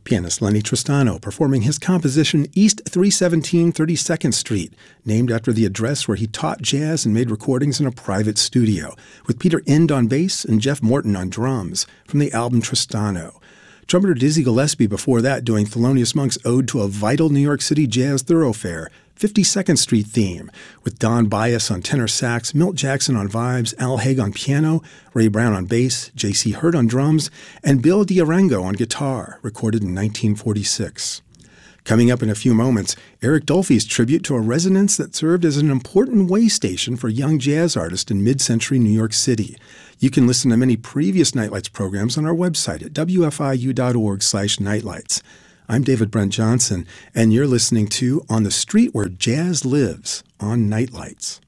Pianist Lenny Tristano performing his composition East 317 32nd Street, named after the address where he taught jazz and made recordings in a private studio, with Peter End on bass and Jeff Morton on drums, from the album Tristano. Trumpeter Dizzy Gillespie before that doing Thelonious Monk's ode to a vital New York City jazz thoroughfare, 52nd Street theme, with Don Byas on tenor sax, Milt Jackson on vibes, Al Haig on piano, Ray Brown on bass, J.C. Hurt on drums, and Bill D'Arengo on guitar, recorded in 1946. Coming up in a few moments, Eric Dolphy's tribute to a residence that served as an important way station for young jazz artists in mid-century New York City. You can listen to many previous Nightlights programs on our website at wfiu.org/nightlights. I'm David Brent Johnson, and you're listening to On the Street Where Jazz Lives on Nightlights.